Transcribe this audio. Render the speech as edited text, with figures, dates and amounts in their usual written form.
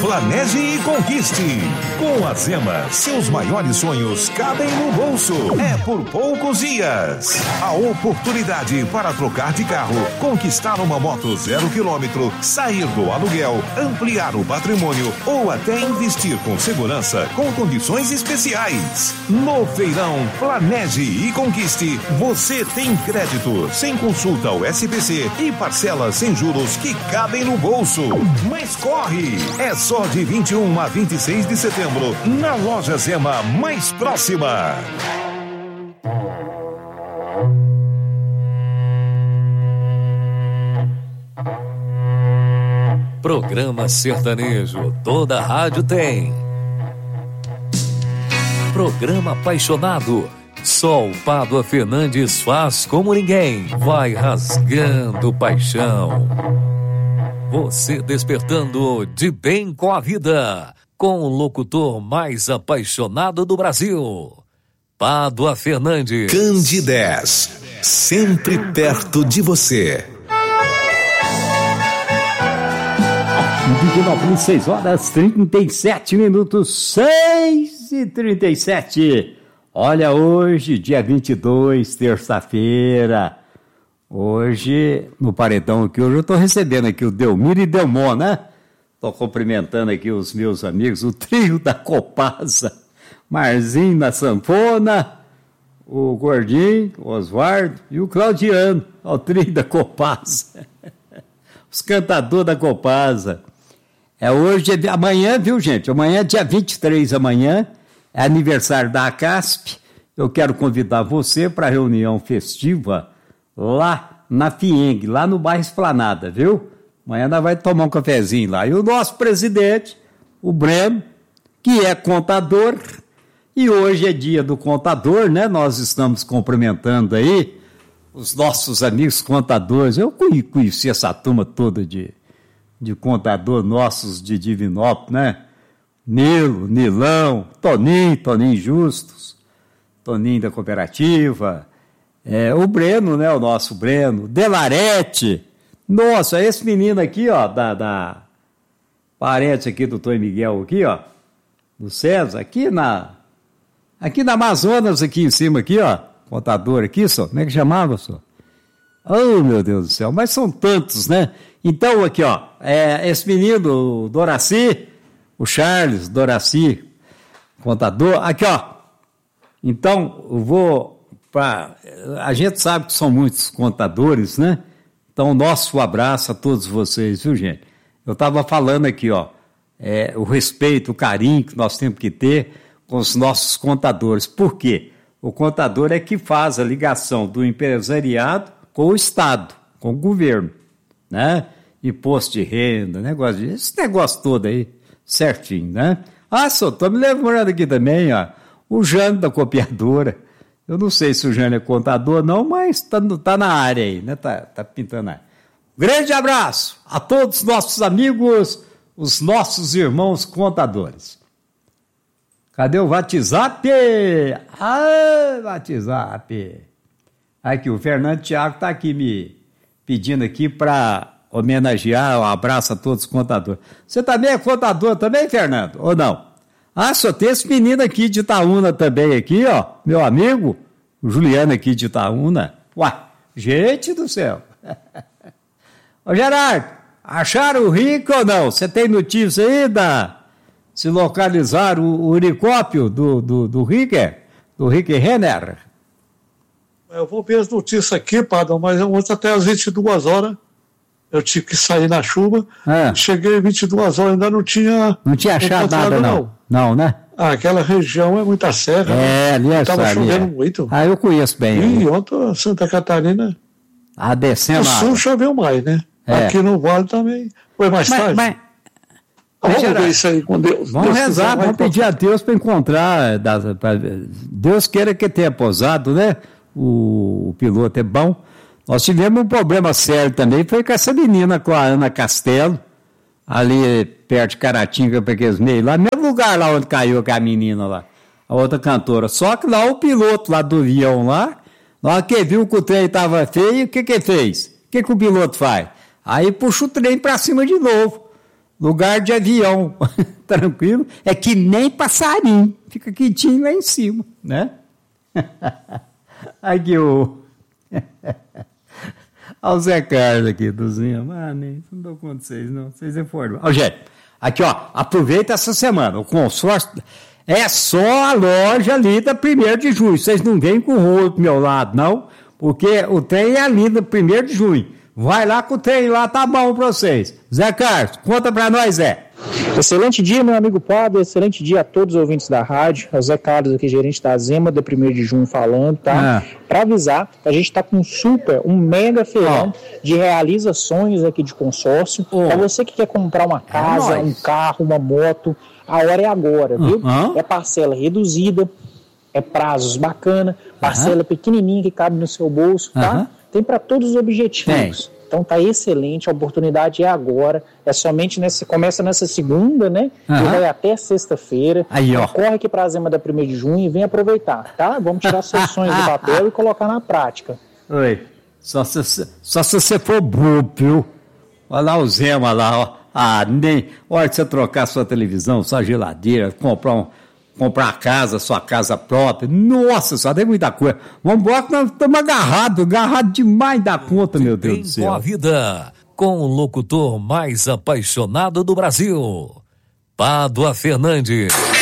Planeje e conquiste. Com a Zema, seus maiores sonhos cabem no bolso. É por poucos dias. A oportunidade para trocar de carro, conquistar uma moto 0 km, sair do aluguel, ampliar o patrimônio ou até investir com segurança com condições especiais. No feirão Planeje e conquiste, você tem crédito sem consulta ao SPC e parcelas sem juros que cabem no bolso. Mas corre! É só de 21 a 26 de setembro, na loja Zema mais próxima. Programa sertanejo, toda rádio tem. Programa apaixonado, só o Pádua Fernandes faz como ninguém, vai rasgando paixão. Você despertando de bem com a vida, com o locutor mais apaixonado do Brasil, Pádua Fernandes. Candidez, sempre perto de você. 6 horas 37 minutos, 6h37. Olha, hoje, dia 22, terça-feira. Hoje, no paredão aqui, hoje eu estou recebendo aqui o Delmiro e Delmon, né? Estou cumprimentando aqui os meus amigos, o trio da Copasa, Marzinho na sanfona, o Gordinho, o Osvaldo e o Claudiano, o trio da Copasa. Os cantadores da Copasa. Hoje, amanhã, viu, gente? Amanhã, dia 23, amanhã, é aniversário da ACASP. Eu quero convidar você para a reunião festiva lá na FIENG, lá no bairro Esplanada, viu? Amanhã nós vamos tomar um cafezinho lá. E o nosso presidente, o Breno, que é contador, e hoje é dia do contador, né? Nós estamos cumprimentando aí os nossos amigos contadores. Eu conheci essa turma toda de contador nossos de Divinópolis, né? Nilo, Nilão, Toninho Justus, Toninho da Cooperativa, o Breno, né? O nosso Breno, Delarete. Nossa, esse menino aqui, ó, da parente aqui do Tom Miguel aqui, ó, do César, aqui na Amazonas, aqui em cima, aqui, ó, contador aqui, só, como é que chamava, só? Oh, meu Deus do céu, mas são tantos, né? Então, aqui, ó, esse menino, o Doraci, o Charles, Doraci, contador, aqui, ó. Então, eu vou a gente sabe que são muitos contadores, né? Então, nosso abraço a todos vocês, viu, gente? Eu estava falando aqui, ó, o respeito, o carinho que nós temos que ter com os nossos contadores. Por quê? O contador é que faz a ligação do empresariado com o Estado, com o governo, né? Imposto de renda, esse negócio todo aí, certinho, né? Só estou me lembrando aqui também, ó, o Jânio da copiadora. Eu não sei se o Jânio é contador não, mas tá na área aí, né? Tá pintando a área. Grande abraço a todos os nossos amigos, os nossos irmãos contadores. Cadê o WhatsApp? WhatsApp. Aqui, o Fernando Thiago está aqui me pedindo aqui para homenagear, um abraço a todos os contadores. Você também é contador também, Fernando? Ou não? Só tem esse menino aqui de Itaúna também aqui, ó, meu amigo, o Juliano aqui de Itaúna. Gente do céu. Ô, Gerardo, acharam o Rico ou não? Você tem notícia aí se localizar o unicópio do Ricker, do Rick Renner? Eu vou ver as notícias aqui, Padre, mas ontem até às 22 horas eu tive que sair na chuva. Cheguei às 22 horas, ainda não tinha... Não tinha achado nada, não. Não, né? Aquela região é muita serra. Ali é estava chovendo muito. Eu conheço bem. E ontem Santa Catarina... descendo... No sul choveu mais, né? Aqui no Vale também foi mais tarde. Vamos ver isso aí com Deus. Vamos rezar, vamos pedir a Deus para encontrar. Deus queira que tenha pousado, né? O piloto é bom. Nós tivemos um problema sério também, foi com essa menina, com a Ana Castelo, ali perto de Caratinga, para aqueles meios, lá no mesmo lugar lá onde caiu com a menina lá, a outra cantora. Só que lá o piloto lá do avião lá, na hora que viu que o trem estava feio, o que fez? O que o piloto faz? Aí puxa o trem para cima de novo. lugar de avião, tranquilo, é que nem passarinho, fica quietinho lá em cima, né? Aqui o Olha o Zé Carlos aqui, Duzinho, mano, não dou conta de vocês, não, vocês informam. Ó, gente, aqui, ó, aproveita essa semana, o consórcio é só a loja ali da 1º de junho, vocês não vêm com o rolo pro meu lado, não, porque o trem é ali da 1º de junho, vai lá com o trem lá, tá bom pra vocês. Zé Carlos, conta pra nós, Zé. Excelente dia, meu amigo Padre, excelente dia a todos os ouvintes da rádio, é o Zé Carlos aqui, gerente da Zema, da 1º de junho falando, tá? Para avisar, a gente tá com um mega feirão de realizações aqui de consórcio, para você que quer comprar uma casa, um carro, uma moto, a hora é agora, viu? É parcela reduzida, é prazos bacana, parcela pequenininha que cabe no seu bolso, tá? Tem para todos os objetivos. Então tá excelente, a oportunidade é agora, é somente começa nessa segunda, né? E vai até sexta-feira. Corre aqui pra Zema da 1º de junho e vem aproveitar, tá? Vamos tirar sessões do papel e colocar na prática. Oi, só se você for bobo, viu? Olha lá o Zema lá, ó. Nem hora de você trocar sua televisão, sua geladeira, comprar a casa, sua casa própria. Nossa, só tem muita coisa. Vamos embora que nós estamos agarrado demais da conta, meu Deus do céu. Com a vida, com o locutor mais apaixonado do Brasil, Pádua Fernandes.